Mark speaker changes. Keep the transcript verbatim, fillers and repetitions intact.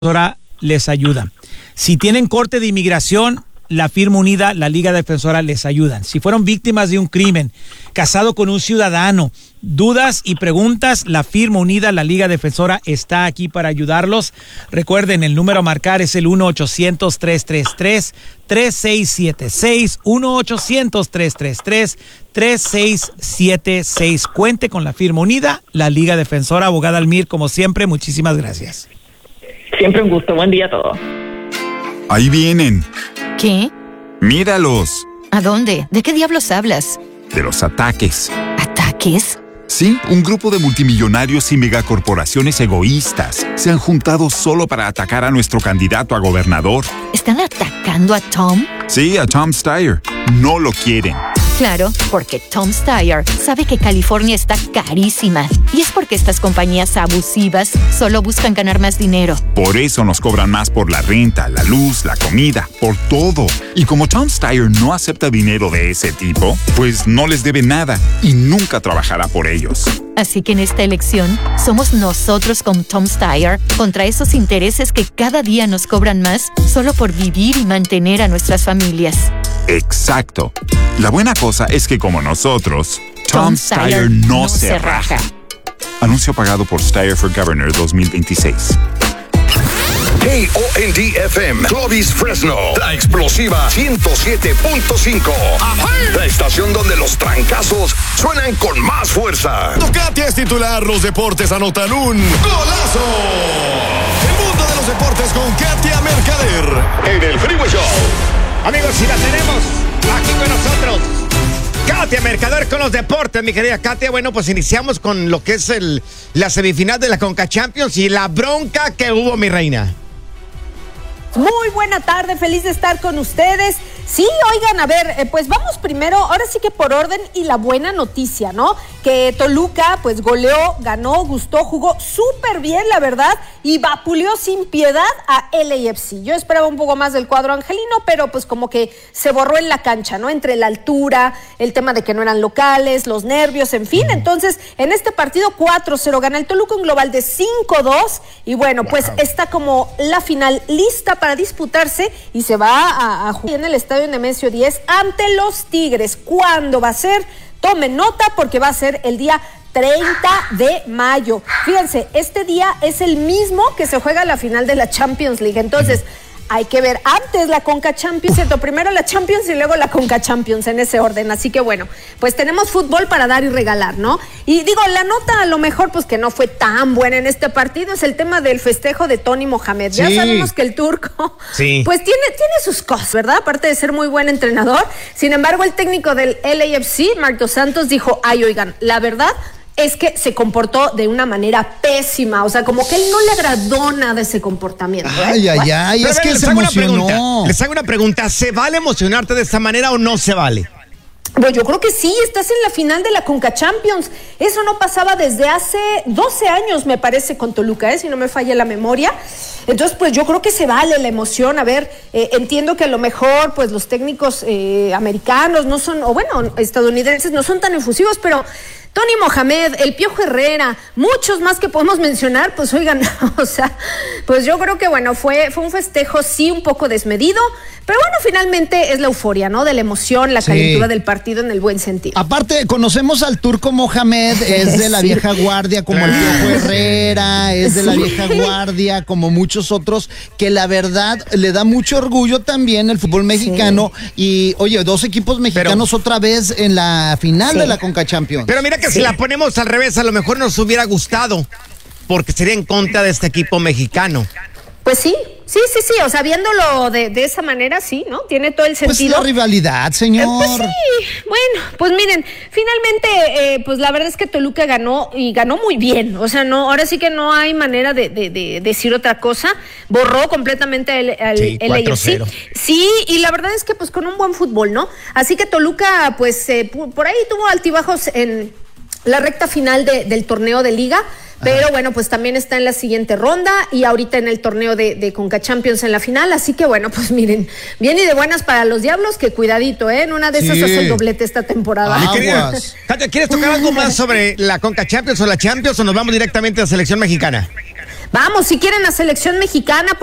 Speaker 1: Defensora les ayuda. Si tienen corte de inmigración, la firma unida, la Liga Defensora les ayuda. Si fueron víctimas de un crimen, casado con un ciudadano, dudas y preguntas, la firma unida, la Liga Defensora está aquí para ayudarlos. Recuerden, el número a marcar es el uno ochocientos, tres tres tres, tres seis siete seis, uno ochocientos, tres tres tres, tres seis siete seis. Cuente con la firma unida, la Liga Defensora. Abogada Almir, como siempre, muchísimas gracias.
Speaker 2: Siempre un gusto. Buen día a todos.
Speaker 3: Ahí vienen.
Speaker 4: ¿Qué?
Speaker 3: Míralos.
Speaker 4: ¿A dónde? ¿De qué diablos hablas?
Speaker 3: De los ataques.
Speaker 4: ¿Ataques?
Speaker 3: Sí, un grupo de multimillonarios y megacorporaciones egoístas se han juntado solo para atacar a nuestro candidato a gobernador.
Speaker 4: ¿Están atacando a Tom?
Speaker 3: Sí, a Tom Steyer. No lo quieren.
Speaker 4: Claro, porque Tom Steyer sabe que California está carísima. Y es porque estas compañías abusivas solo buscan ganar más dinero.
Speaker 3: Por eso nos cobran más por la renta, la luz, la comida, por todo. Y como Tom Steyer no acepta dinero de ese tipo, pues no les debe nada y nunca trabajará por ellos.
Speaker 4: Así que en esta elección, somos nosotros con Tom Steyer contra esos intereses que cada día nos cobran más solo por vivir y mantener a nuestras familias.
Speaker 3: Exacto. La buena cosa es que como nosotros, Tom, Tom Steyer no, no se, se raja. raja. Anuncio pagado por Steyer for Governor dos mil veintiséis.
Speaker 5: K O N D F M, Clovis Fresno, la explosiva ciento siete punto cinco. La estación donde los trancazos suenan con más fuerza.
Speaker 6: Katia es titular, los deportes anotan un golazo. El mundo de los deportes con Katia Mercader
Speaker 5: en el Freeway Show.
Speaker 7: Amigos, si la tenemos aquí con nosotros, Katia Mercader con los deportes, mi querida Katia. Bueno, pues iniciamos con lo que es el, la semifinal de la Conca Champions y la bronca que hubo, mi reina.
Speaker 8: Muy buena tarde, feliz de estar con ustedes. Sí, oigan, a ver, eh, pues vamos primero, ahora sí que por orden y la buena noticia, ¿no? Que Toluca, pues goleó, ganó, gustó, jugó súper bien, la verdad, y vapuleó sin piedad a L A F C. Yo esperaba un poco más del cuadro angelino, pero pues como que se borró en la cancha, ¿no? Entre la altura, el tema de que no eran locales, los nervios, en fin. Entonces, en este partido cuatro cero gana el Toluca, un global de cinco dos, y bueno, pues wow, está como la final lista para disputarse y se va a, a jugar en el estadio Nemesio diez ante los Tigres. ¿Cuándo va a ser? Tomen nota porque va a ser el día treinta de mayo. Fíjense, este día es el mismo que se juega la final de la Champions League. Entonces, hay que ver antes la Conca Champions, ¿cierto? Primero la Champions y luego la Conca Champions, en ese orden. Así que bueno, pues tenemos fútbol para dar y regalar, ¿no? Y digo, la nota a lo mejor pues que no fue tan buena en este partido es el tema del festejo de Tony Mohamed. Sí. Ya sabemos que el turco sí, pues tiene, tiene sus cosas, ¿verdad? Aparte de ser muy buen entrenador. Sin embargo, el técnico del L A F C, Marc Dos Santos, dijo, ay, oigan, la verdad es que se comportó de una manera pésima, o sea, como que él no le agradó nada ese comportamiento. ¿eh?
Speaker 6: Ay, ay, ay, es que
Speaker 7: les
Speaker 6: se
Speaker 7: hago
Speaker 6: emocionó.
Speaker 7: Una pregunta, les hago una pregunta, ¿se vale emocionarte de esta manera o no se vale?
Speaker 8: Pues yo creo que sí, estás en la final de la Conca Champions. Eso no pasaba desde hace doce años, me parece, con Toluca, ¿eh? Si no me falla la memoria. Entonces, pues yo creo que se vale la emoción. A ver, eh, entiendo que a lo mejor, pues los técnicos eh, americanos no son, o bueno, estadounidenses no son tan efusivos, pero Tony Mohamed, el Piojo Herrera, muchos más que podemos mencionar, pues oigan, o sea, pues yo creo que bueno, fue, fue un festejo sí un poco desmedido, pero bueno, finalmente es la euforia, ¿no? De la emoción, la calentura sí, del partido en el buen sentido.
Speaker 6: Aparte, conocemos al turco Mohamed, es de la sí, vieja guardia como el Piojo Herrera, es de sí, la vieja guardia como muchos otros, que la verdad le da mucho orgullo también el fútbol mexicano sí, y oye, dos equipos mexicanos pero, otra vez en la final sí, de la Conca Champions.
Speaker 7: Pero mira que sí, si la ponemos al revés, a lo mejor nos hubiera gustado, porque sería en contra de este equipo mexicano.
Speaker 8: Pues sí, sí, sí, sí, o sea, viéndolo de, de esa manera, sí, ¿no? Tiene todo el sentido.
Speaker 6: Pues la rivalidad, señor.
Speaker 8: Eh, pues sí, bueno, pues miren, finalmente, eh, pues la verdad es que Toluca ganó, y ganó muy bien, o sea, no, ahora sí que no hay manera de, de, de decir otra cosa, borró completamente el, el, sí, el L A F C. Sí, y la verdad es que pues con un buen fútbol, ¿no? Así que Toluca, pues, eh, por ahí tuvo altibajos en la recta final de, del torneo de liga, pero ajá, bueno, pues también está en la siguiente ronda y ahorita en el torneo de, de Conca Champions en la final, así que bueno, pues miren, bien y de buenas para los Diablos, que cuidadito, ¿eh? En una de esas sí, hace el doblete esta temporada.
Speaker 7: Aguas. Katia, ¿quieres tocar algo más sobre la Conca Champions o la Champions o nos vamos directamente a la selección mexicana?
Speaker 8: Vamos, si quieren la selección mexicana.